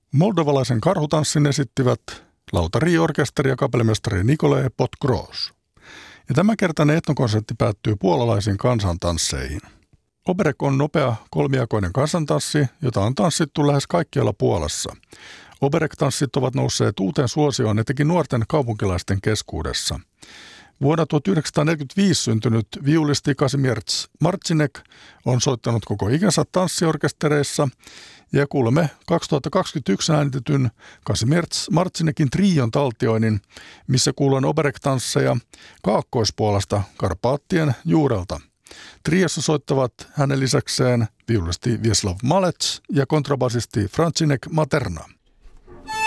Moldovalaisen karhutanssin esittivät lautariorkesteri ja kapellimestari Nicolae Podgros. Ja tämänkertainen etnokonsertti päättyy puolalaisiin kansantansseihin. Oberek on nopea kolmijakoinen kansantanssi, jota on tanssittu lähes kaikkialla Puolassa. Oberek-tanssit ovat nousseet uuteen suosioon etenkin nuorten kaupunkilaisten keskuudessa. Vuonna 1945 syntynyt viulisti Kazimierz Marcinek on soittanut koko ikänsä tanssiorkestereissa ja kuulemme 2021 äänitetyn Kazimierz Marcinekin trion taltioinnin, missä kuullaan Oberek-tansseja Kaakkoispuolasta Karpaattien juurelta. Triossa soittavat hänen lisäkseen viulisti Wiesław Malec ja kontrabasisti Franciszek Materna.